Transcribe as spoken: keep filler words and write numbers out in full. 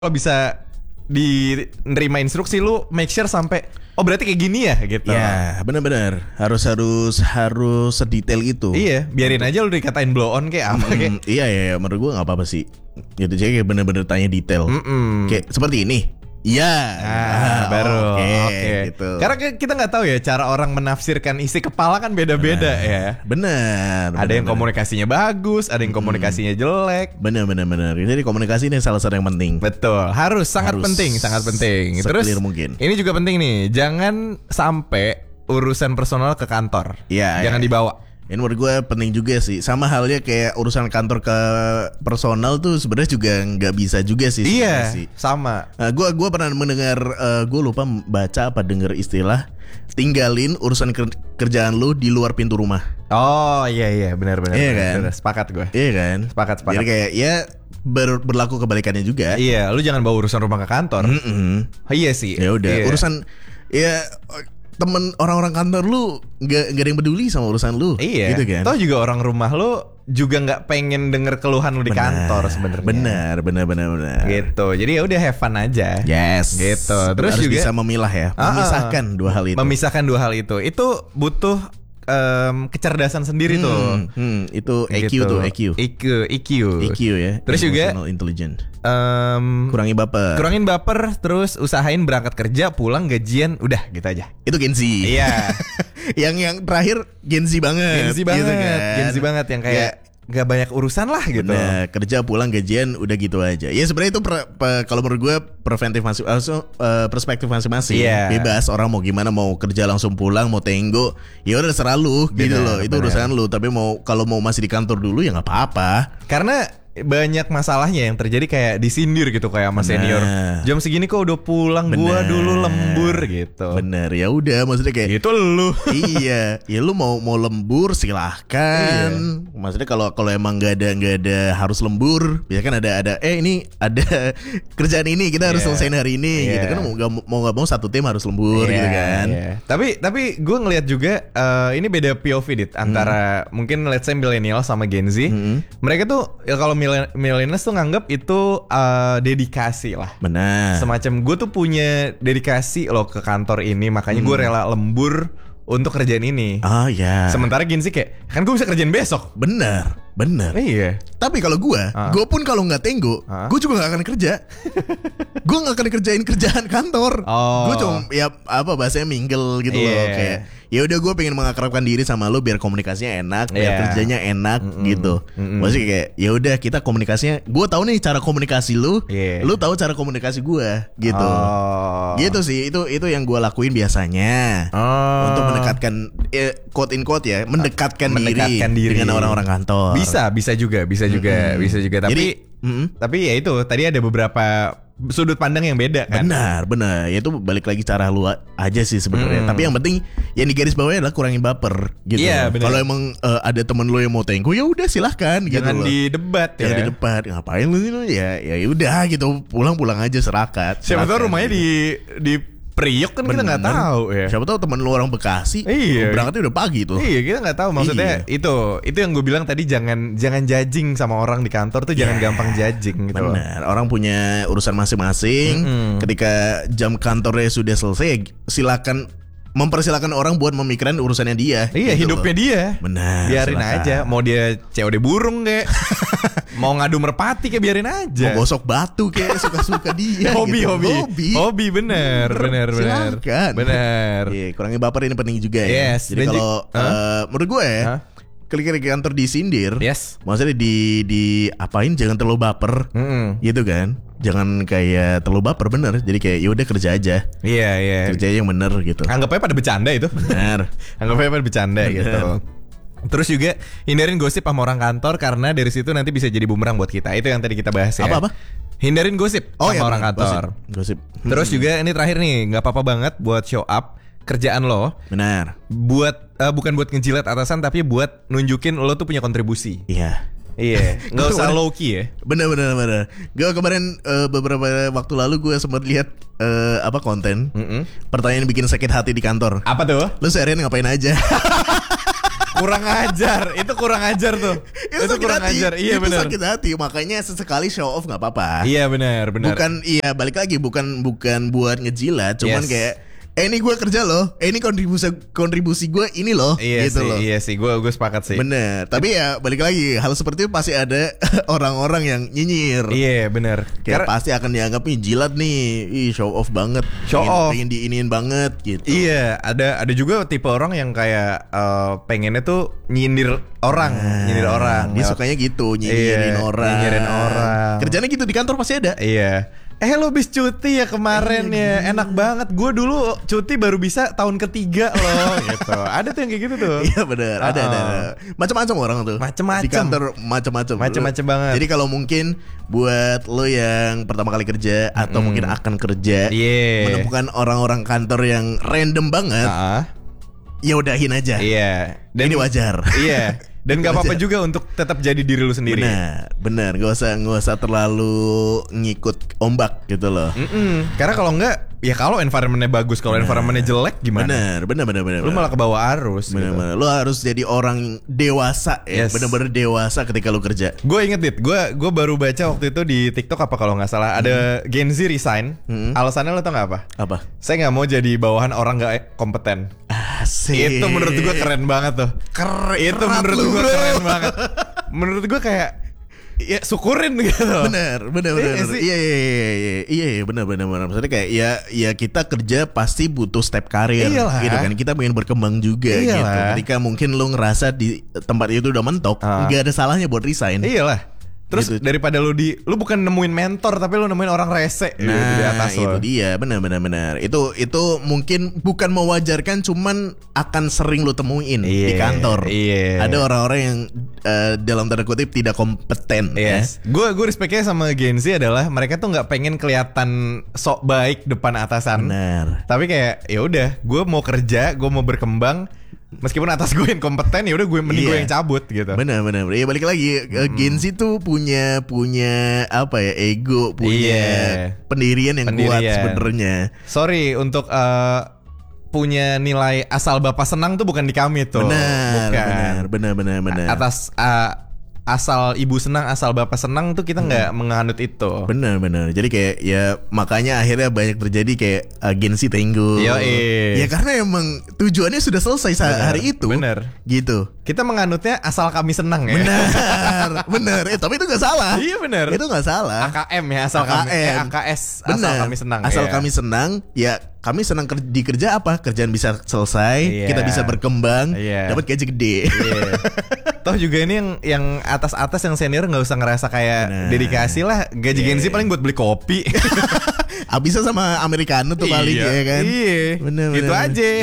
kalau bisa di nerima instruksi lu make sure sampai oh berarti kayak gini ya gitu. Ya benar-benar harus harus harus sedetail itu. Iya, biarin aja lu dikatain blow on kayak apa kayak. Mm, iya iya menurut gue nggak apa-apa sih. Gitu jadi kayak bener-bener tanya detail. Mm-mm. Kayak seperti ini. Iya. Ah, baru. Oke. Okay, okay, gitu. Karena kita nggak tahu ya cara orang menafsirkan isi kepala kan beda-beda bener, ya. Bener. Ada bener, yang komunikasinya bagus, ada yang komunikasinya jelek. Bener bener bener. Jadi komunikasi ini salah satu yang penting. Betul. Harus sangat Harus penting, sangat penting. Terus mungkin. Ini juga penting nih. Jangan sampai urusan personal ke kantor. Iya. Jangan ya. dibawa. Ini menurut gue penting juga sih. Sama halnya kayak urusan kantor ke personal tuh sebenarnya juga nggak bisa juga sih. Iya, sih. sama. Nah, gue gue pernah mendengar, uh, gue lupa baca apa dengar istilah tinggalin urusan ker- kerjaan lu di luar pintu rumah. Oh iya iya benar-benar. Iya kan? Benar, sepakat gue. Iya kan? Sepakat sepakat. Jadi kayak ya ber- berlaku kebalikannya juga. Iya, lu jangan bawa urusan rumah ke kantor. Mm-mm. Oh, iya sih. Ya udah iya. urusan ya temen orang-orang kantor lu nggak nggak ada yang peduli sama urusan lu. Iya. Gitu kan? Toh juga orang rumah lu juga nggak pengen denger keluhan lu di Benar, kantor sebenarnya. Benar, benar, benar, benar. Gitu. Jadi ya udah have fun aja. Yes. Gitu. Terus harus juga bisa memilah ya, memisahkan uh, dua hal itu. Memisahkan dua hal itu. Itu butuh um, kecerdasan sendiri hmm, tuh. Hmm, itu E Q gitu. tuh, E Q. E Q, E Q. E Q ya. Terus juga Emotional intelligent. Um, Kurangi baper. Kurangin baper, terus usahain berangkat kerja, pulang gajian, udah gitu aja. Itu Gen Z. Iya. yang yang terakhir Gen Z banget. Gen Z banget, gitu kan. Gen Z banget yang kayak nggak banyak urusan lah gitu. Nah, kerja pulang gajian udah gitu aja. Ya sebenarnya itu per, per, kalau menurut gue preventif masing also, uh, perspektif masing-masing. Yeah. Bebas orang mau gimana, mau kerja langsung pulang, mau tenggo, ya udah terserah lu gitu Bener, loh. Itu bener. urusan lu. Tapi mau kalau mau masih di kantor dulu ya nggak apa-apa. Karena banyak masalahnya yang terjadi kayak disindir gitu kayak sama senior. Jam segini kok udah pulang, Bener. gua dulu lembur gitu. Bener ya udah maksudnya kayak Itu lu. iya, ya lu mau mau lembur silahkan. Iya. Maksudnya kalau kalau emang nggak ada nggak ada harus lembur, biasanya kan ada ada eh ini ada kerjaan ini kita harus Iya. selesaiin hari ini Iya. gitu kan mau nggak mau nggak mau satu tim harus lembur Iya, gitu kan. iya. Tapi tapi gue ngelihat juga eh, ini beda P O V dit antara mungkin let's say milenial sama Gen Z. Hmm. Mereka tuh ya kalau millennials tuh nganggap itu uh, dedikasi lah. Benar. Semacam gue tuh punya dedikasi loh ke kantor ini, makanya gue rela lembur untuk kerjaan ini. Oh ya. Sementara Gen Z kayak kan gue bisa kerjain besok. Benar, benar. Iya. Tapi kalau gue, Ah. gue pun kalau nggak tenggo, Ah. gue juga nggak akan kerja. Gue nggak akan kerjain kerjaan kantor. Oh. Gue cuma ya apa bahasanya mingle gitu loh, Iya. kayak ya udah gue pengen mengakrabkan diri sama lu biar komunikasinya enak, biar Iya. kerjanya enak Mm-mm. gitu. Mm-mm. Maksudnya kayak ya udah kita komunikasinya, gue tahu nih cara komunikasi lu, Iya. lu tahu cara komunikasi gue gitu. Oh. Gitu sih, itu itu yang gue lakuin biasanya. Oh. Untuk mendekatkan eh, quote in quote ya, mendekatkan, Mendekatkan diri, diri. dengan orang-orang kantor. Bisa, bisa juga, bisa juga, Mm-mm. bisa juga. Tapi Jadi, mm-mm. tapi ya itu tadi ada beberapa sudut pandang yang beda kan. Benar, benar. Ya itu balik lagi cara lu a- aja sih sebenarnya. Hmm. Tapi yang penting yang digaris bawahi adalah kurangin baper gitu. Iya, benar. Kalau emang eh, ada temen lu yang mau tenggo ya udah silahkan gitu Jangan loh. di debat ya. Jangan di depan. Ngapain lu ini? Ya ya udah gitu. Pulang-pulang aja serakat. Siapa tahu Silakan, rumahnya gitu. di di Priok kan kita nggak Bener. tahu ya. Siapa tahu temen lu orang Bekasi. Iya. Berangkatnya udah pagi tuh. Iya kita nggak tahu maksudnya Iya. itu itu yang gue bilang tadi jangan jangan judging sama orang di kantor tuh jangan Ya, gampang judging gitu. loh. Benar, orang punya urusan masing-masing. Mm-mm. Ketika jam kantornya sudah selesai, silakan mempersilakan orang buat memikirkan urusannya dia. Iya gitu hidupnya loh. dia. Benar. Biarin silakan. aja. Mau dia C O D burung kayak mau ngadu merpati kayak biarin aja. Mau gosok batu kayak suka-suka dia. hobi, gitu. hobi hobi. hobi bener bener bener Silakan. bener. Iya, kurangi baper ini penting juga ya. Yes, Jadi dan kalau ju- Hah? eh, menurut gue ya, Hah? ketika di kantor disindir, Yes. maksudnya di di apain jangan terlalu baper. Mm-mm. Gitu kan. Jangan kayak terlalu baper, bener. Jadi kayak ya udah kerja aja. Iya iya. Kerja aja yang bener gitu. Anggap aja pada bercanda itu. Benar. Anggap aja pada bercanda Bener. gitu. Terus juga hindarin gosip sama orang kantor karena dari situ nanti bisa jadi bumerang buat kita. Itu yang tadi kita bahas ya. Apa-apa? Hindarin gosip Oh sama ya, orang bener. kantor. Gosip. Gosip. Terus Hmm. juga ini terakhir nih, nggak apa-apa banget buat show up kerjaan lo. Benar. Buat eh, bukan buat ngejilat atasan tapi buat nunjukin lo tuh punya kontribusi. Iya. Iya, nggak usah Kemarin- low key ya. Bener bener bener. Gue kemarin eh, beberapa waktu lalu gue sempat lihat eh, apa konten Mm-mm. pertanyaan bikin sakit hati di kantor. Apa tuh? Lu seharian ngapain aja? kurang ajar. Itu kurang ajar tuh. Itu, itu sakit kurang hati. ajar. Iya itu benar. sakit hati. Makanya sesekali show off nggak apa-apa. Iya benar, benar. Bukan iya balik lagi bukan bukan buat ngejilat, cuman Yes. kayak eh ini gue kerja loh, eh ini kontribusi kontribusi gue ini loh, Iya gitu sih, loh. iya sih. Gue gue sepakat sih. Bener. Tapi ya balik lagi hal seperti itu pasti ada orang-orang yang nyinyir. Iya benar. Kayak Karena pasti akan dianggap nih jilat nih, ih show off banget, Show pengen, off. pengen diinin banget gitu. Iya, ada ada juga tipe orang yang kayak eh, pengennya tuh nyindir orang, Nah, nyindir orang. Dia Lewat- sukanya gitu, nyinyirin Iya, orang. nyinyirin orang. Kerjanya gitu di kantor pasti ada. Iya. Eh lo habis cuti ya kemarin Iya, ya. Enak banget. Gue dulu cuti baru bisa tahun ketiga loh gitu. Ada tuh yang kayak gitu tuh. Iya benar, ada, ada, Uh-uh. ada. Macam-macam orang tuh. Macem-macem. Di kantor macam-macam. Macem-macem banget. Jadi kalau mungkin buat lo yang pertama kali kerja atau Mm-mm. mungkin akan kerja, Iya. menemukan orang-orang kantor yang random banget, Ah, ya udahin aja. iya. Ini wajar. Iya. Dan gak apa-apa Wajar. juga untuk tetap jadi diri lu sendiri. Benar, benar. Gak usah, gak usah terlalu ngikut ombak gitu loh. Mm-mm. Karena kalau enggak, ya kalau environmentnya bagus, kalau environmentnya jelek gimana? Benar, benar, benar, benar. Lu malah kebawa arus. Gitu. benar-benar. Lu harus jadi orang dewasa ya, Yes. benar-benar dewasa ketika lu kerja. Gue inget dit, gue gue baru baca waktu itu di TikTok apa kalau nggak salah ada Gen Z resign. Hmm. Alasannya lo tau nggak apa? Apa? Saya nggak mau jadi bawahan orang nggak kompeten. Asik. Itu menurut gue keren banget tuh. Keren. Itu Erat menurut lu, gue bro. keren banget. Menurut gue kayak ya syukurin gitu. Bener, bener, bener, Iya bener. sih. Iya, iya, iya, iya, iya, iya, bener, bener, bener. Maksudnya kayak ya, ya kita kerja pasti butuh step karir, Iyalah. gitu kan. Kita pengen berkembang juga, Iyalah. gitu. Ketika mungkin lu ngerasa di tempat itu udah mentok, Ah. nggak ada salahnya buat resign. Iyalah. Terus Gitu. daripada lu di lu bukan nemuin mentor tapi lu nemuin orang rese gitu Nah, di atas itu lo. dia, benar, benar, benar. Itu, itu mungkin bukan mewajarkan, cuman akan sering lu temuin di Iya, kantor. iya. Ada orang-orang yang eh, dalam tanda kutip tidak kompeten. Yes. Gue gue respectnya sama Gen Z adalah mereka tuh nggak pengen kelihatan sok baik depan Ya. atasan. Benar. Tapi kayak ya udah, gue mau kerja, gue mau berkembang. Meskipun atas gue yang kompeten, ya udah gue mending gue Iya. yang cabut gitu. Benar, benar. Ya balik lagi, hmm. Gen Z tuh punya punya apa ya, ego, punya Iya. pendirian yang kuat Pendirian. sebenarnya. Sorry untuk eh, punya nilai asal bapak senang tuh bukan di kami tuh. Benar, Bukan. benar, benar, benar, benar. Atas eh, asal ibu senang, asal bapak senang tuh kita nggak menganut itu. Benar, benar. Jadi kayak ya makanya akhirnya banyak terjadi kayak uh, Gen Z tenggo. Yoi. Ya karena emang tujuannya sudah selesai saat Benar, hari itu. benar. Gitu. Kita menganutnya asal kami senang ya. Benar, benar. Eh tapi itu nggak salah. Iya benar. Itu nggak salah. A K M ya asal kami eh, A K M. A K S asal Benar. kami senang. Asal iya. kami senang, ya kami senang ker- di kerja apa? Kerjaan bisa selesai, Iya. kita bisa berkembang, Iya. dapat gaji gede. Iya. Toh juga ini yang yang atas-atas yang senior nggak usah ngerasa kayak Nah. dedikasi lah. Gaji Iya. Gen Z paling buat beli kopi. Habisnya sama Americano tuh paling Iya. ya kan. Iya. Bener, Gitu bener. aja.